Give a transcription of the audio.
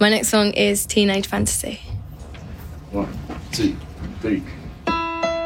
My next song is Teenage Fantasy. 1, 2, 3.